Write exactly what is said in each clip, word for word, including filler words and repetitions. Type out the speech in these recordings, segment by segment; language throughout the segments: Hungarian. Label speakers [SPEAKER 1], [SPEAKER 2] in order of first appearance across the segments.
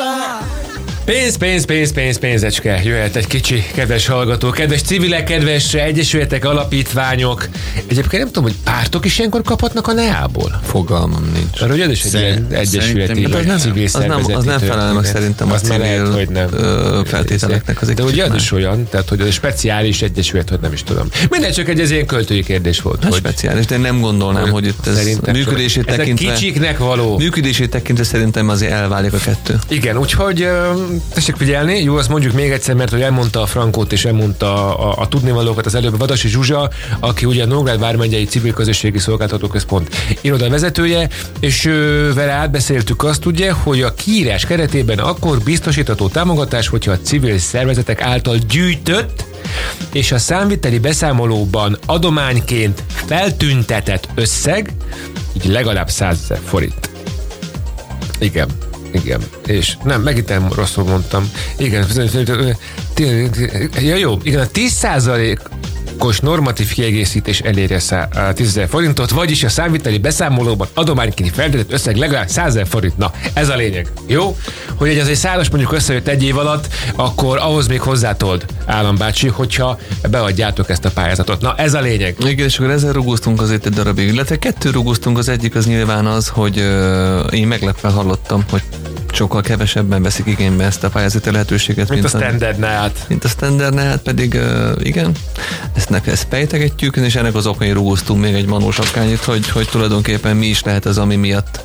[SPEAKER 1] Pénz, pénz, pénz, pénz, pénzecske. Jöhet egy kicsi, kedves hallgató, kedves civilek, kedves egyesületek, alapítványok. Egyébként nem tudom, hogy pártok is ilyenkor kaphatnak a neából.
[SPEAKER 2] Fogalmam nincs.
[SPEAKER 1] Mert hogy ez is egy ilyen egyesületi, vagy
[SPEAKER 2] nem,
[SPEAKER 1] civil
[SPEAKER 2] az nem,
[SPEAKER 1] szervezeti
[SPEAKER 2] az nem felel meg szerintem a civil lehet, hogy nem. feltételeknek. Az
[SPEAKER 1] de ugye az is olyan, tehát hogy az speciális egyesület, hogy nem is tudom. Minden csak egy ez ilyen költői kérdés volt.
[SPEAKER 2] Hát
[SPEAKER 1] hogy
[SPEAKER 2] speciális, de nem gondolnám, hogy itt ez működését tekintve.
[SPEAKER 1] Kicsiknek való.
[SPEAKER 2] Működését tekintve szerintem azért elválik a kettő.
[SPEAKER 1] Igen, úgyhogy tessék figyelni, jó, azt mondjuk még egyszer, mert hogy elmondta a Frankót és elmondta a, a, a tudnivalókat az előbb Vadasi Zsuzsa, aki ugye a Nógrád vármegyei Civil Közösségi Szolgáltatóközpont iroda vezetője, és ő, vele átbeszéltük azt ugye, hogy a kiírás keretében akkor biztosítható támogatás, hogyha a civil szervezetek által gyűjtött és a számviteli beszámolóban adományként feltüntetett összeg, így legalább százezer forint. Igen. Igen, és nem, megint nem rosszul mondtam. Igen, ja, jó, igen, a tíz százalékos normatív kiegészítés elérje tízezer forintot, vagyis a számviteli beszámolóban adományként feltüntetett összeg legalább százezer forint. Na, ez a lényeg. Jó? Hogy egy az egy százas mondjuk összejött egy év alatt, akkor ahhoz még hozzátold, állambácsi, hogyha beadjátok ezt a pályázatot. Na, ez a lényeg.
[SPEAKER 2] Igen, és akkor ezzel rugóztunk azért egy darabig. Illetve kettő rugóztunk, az egyik az nyilván az, hogy uh, én meglepve hallottam, hogy sokkal kevesebben veszik igénybe ezt a pályázati lehetőséget,
[SPEAKER 1] mint, mint a standardnál.
[SPEAKER 2] Mint a standardnál, pedig uh, igen, ezt, ezt pejtegetjük, és ennek az okai rugóztunk még egy manósapkányit, hogy, hogy tulajdonképpen mi is lehet az, ami miatt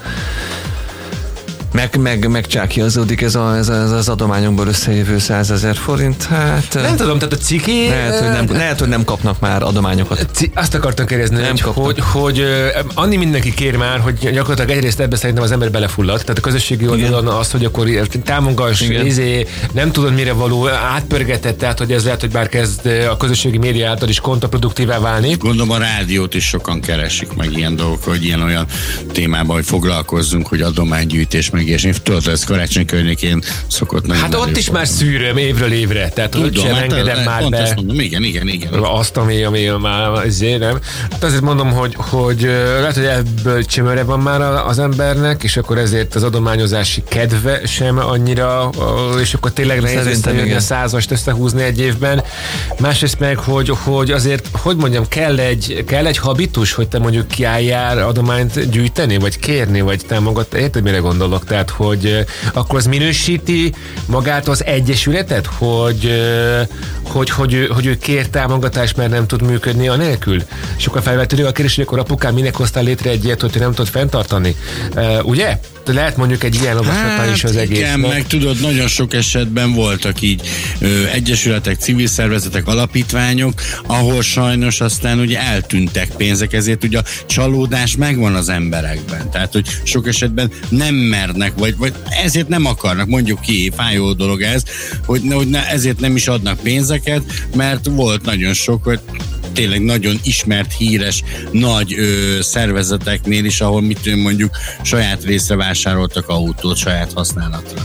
[SPEAKER 2] meg, meg, megcsákjazódik ez, a, ez, a, ez az adományunkból összejövő százezer forint. Hát,
[SPEAKER 1] nem tudom, tehát a ciki...
[SPEAKER 2] Lehet, hogy nem, lehet, hogy nem kapnak már adományokat.
[SPEAKER 1] Azt akartam kérdezni,
[SPEAKER 2] nem
[SPEAKER 1] hogy, hogy, hogy annyi mindenki kér már, hogy gyakorlatilag egyrészt ebbe szerintem az ember belefullad. Tehát a közösségi oldalon az, hogy akkor támogass, izé, nem tudod mire való, átpörgetett, tehát hogy ez lehet, hogy bár kezd a közösségi média által is kontraproduktívá válni.
[SPEAKER 3] Gondolom a rádiót is sokan keresik meg ilyen dolgok, hogy ilyen olyan témában, hogy foglalkozzunk, hogy adománygyűjtés meg és tudod, ez karácsony környékén szokott nagyon.
[SPEAKER 1] Hát ott is már szűröm évről évre, tehát hogy sem engedem hát, már be.
[SPEAKER 3] Mondom, igen, igen, igen.
[SPEAKER 1] Azt, ami, ami már ezért nem. Hát azért mondom, hogy, hogy lehet, hogy ebből csömöre van már az embernek, és akkor ezért az adományozási kedve sem annyira, és akkor tényleg nehéz összejönni a százast összehúzni egy évben. Másrészt meg, hogy, hogy azért, hogy mondjam, kell egy, kell egy habitus, hogy te mondjuk kiálljál adományt gyűjteni, vagy kérni, vagy támogatni. Érted, mire gondolok? Tehát, hogy akkor az minősíti magát az egyesületet, hogy, hogy, hogy, hogy ő kér támogatást, mert nem tud működni a nélkül. És akkor felvetődik a kérdés, hogy akkor apukám, minek hoztál létre egy ilyet, hogy te nem tudod fenntartani. Uh, ugye? Lehet mondjuk egy ilyen olvasata hát, is az egész. Igen,
[SPEAKER 3] meg tudod, nagyon sok esetben voltak így ö, egyesületek, civil szervezetek, alapítványok, ahol sajnos aztán ugye eltűntek pénzek, ezért ugye a csalódás megvan az emberekben. Tehát, hogy sok esetben nem mernek, vagy, vagy ezért nem akarnak, mondjuk ki, fájó dolog ez, hogy, hogy ne, ezért nem is adnak pénzeket, mert volt nagyon sok, hogy tényleg nagyon ismert, híres, nagy ö, szervezeteknél is, ahol mit mondjuk saját részre vásároltak autót, saját használatra.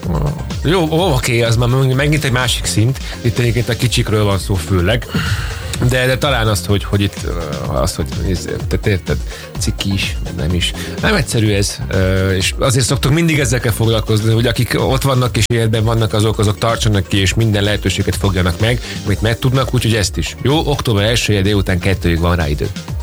[SPEAKER 1] Jó, oké, az már megint egy másik szint. Itt egyébként a kicsikről van szó főleg. De, de talán azt, hogy, hogy itt azt, hogy te érted, ciki is, nem is. Nem egyszerű ez, és azért szoktuk mindig ezzel kell foglalkozni, hogy akik ott vannak és életben vannak, azok, azok tartsanak ki, és minden lehetőséget fogjanak meg, amit meg tudnak, úgyhogy ezt is. Jó, október elsője délután kettőig van rá idő.